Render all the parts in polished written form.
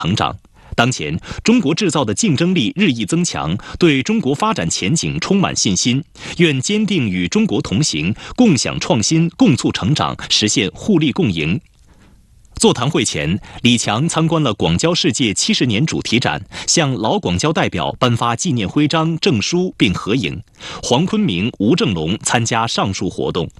成长。当前，中国制造的竞争力日益增强，对中国发展前景充满信心。愿坚定与中国同行，共享创新，共促成长，实现互利共赢。座谈会前，李强参观了广交世界70年主题展，向老广交代表颁发纪念徽章、证书并合影。黄坤明、吴正龙参加上述活动。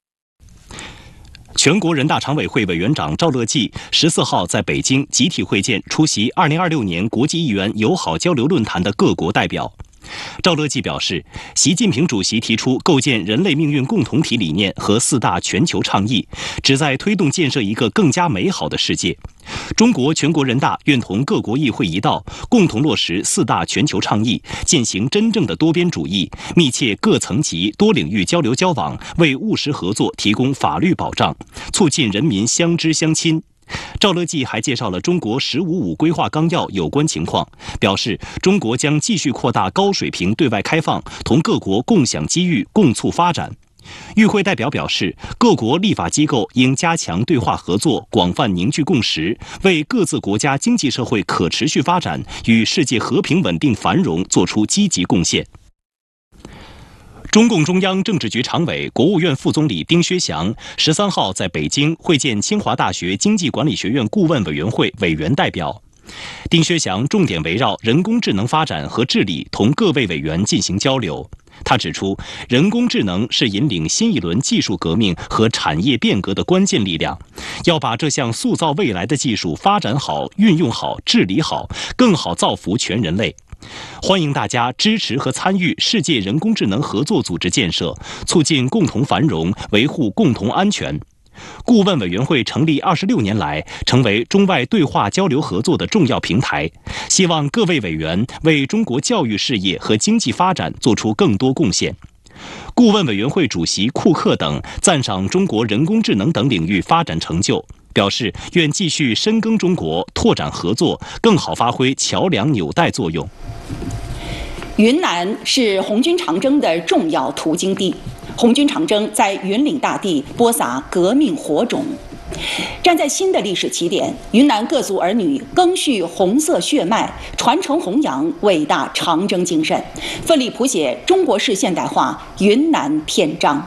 全国人大常委会委员长赵乐际14号在北京集体会见出席2026年国际议员友好交流论坛的各国代表。赵乐际表示，习近平主席提出构建人类命运共同体理念和4大全球倡议，旨在推动建设一个更加美好的世界。中国全国人大愿同各国议会一道，共同落实4大全球倡议，践行真正的多边主义，密切各层级多领域交流交往，为务实合作提供法律保障，促进人民相知相亲。赵乐际还介绍了中国“15+5”规划纲要有关情况，表示中国将继续扩大高水平对外开放，同各国共享机遇，共促发展。与会代表表示，各国立法机构应加强对话合作，广泛凝聚共识，为各自国家经济社会可持续发展与世界和平稳定繁荣作出积极贡献。中共中央政治局常委、国务院副总理丁薛祥13号在北京会见清华大学经济管理学院顾问委员会委员代表。丁薛祥重点围绕人工智能发展和治理同各位委员进行交流。他指出，人工智能是引领新一轮技术革命和产业变革的关键力量，要把这项塑造未来的技术发展好、运用好、治理好，更好造福全人类。欢迎大家支持和参与世界人工智能合作组织建设，促进共同繁荣，维护共同安全。顾问委员会成立26年来，成为中外对话交流合作的重要平台，希望各位委员为中国教育事业和经济发展做出更多贡献。顾问委员会主席库克等赞赏中国人工智能等领域发展成就，表示愿继续深耕中国，拓展合作，更好发挥桥梁纽带作用。 云南是红军长征的重要途经地，红军长征在云岭大地播撒革命火种。站在新的历史起点，云南各族儿女赓续红色血脉，传承弘扬伟大长征精神，奋力谱写中国式现代化云南篇章。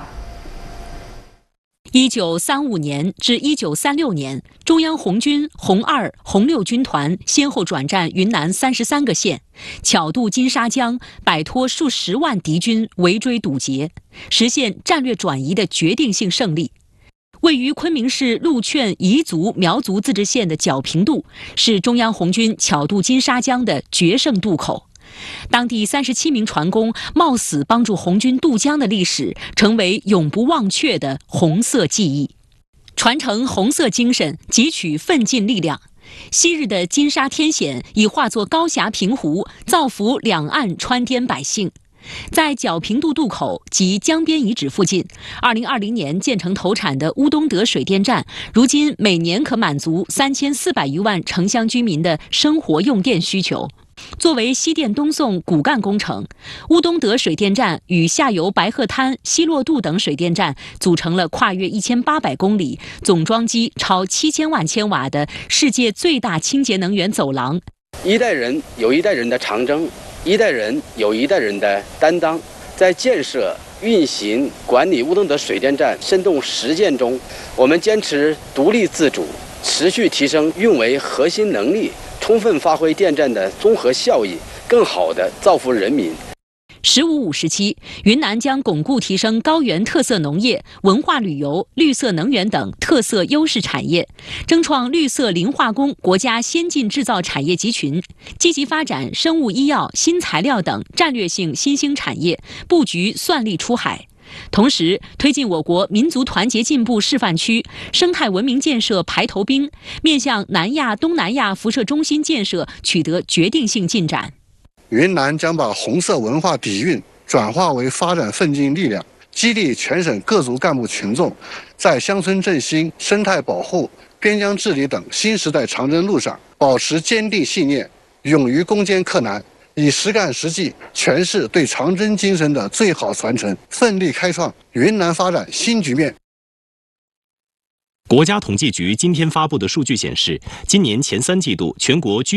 1935年至1936年，中央红军红2、红6军团先后转战云南33个县，巧渡金沙江，摆脱数十万敌军围追堵截，实现战略转移的决定性胜利。位于昆明市禄劝彝族苗族自治县的皎平渡，是中央红军巧渡金沙江的决胜渡口。当地37名船工冒死帮助红军渡江的历史，成为永不忘却的红色记忆。传承红色精神，汲取奋进力量。昔日的金沙天险已化作高峡平湖，造福两岸川滇百姓。在皎平渡渡口及江边遗址附近，2020年建成投产的乌东德水电站，如今每年可满足3400余万城乡居民的生活用电需求。作为西电东送骨干工程，乌东德水电站与下游白鹤滩、西洛渡等水电站组成了跨越1800公里、总装机超7000万千瓦的世界最大清洁能源走廊。 一代人有一代人的长征，一代人有一代人的担当。在建设、运行、管理乌东德水电站深洞实践中，我们坚持独立自主，持续提升运维核心能力，充分发挥电站的综合效益，更好地造福人民。 15-5时期，云南将巩固提升高原特色农业、文化旅游、绿色能源等特色优势产业，争创绿色磷化工国家先进制造产业集群，积极发展生物医药、新材料等战略性新兴产业，布局算力出海。同时，推进我国民族团结进步示范区生态文明建设排头兵，面向南亚、东南亚辐射中心建设取得决定性进展。 云南将把红色文化底蕴转化为发展奋进力量，激励全省各族干部群众在乡村振兴、生态保护、边疆治理等新时代长征路上保持坚定信念，勇于攻坚克难，以实干实际诠释对长征精神的最好传承，奋力开创云南发展新局面。 国家统计局今天发布的数据显示，今年前3季度全国居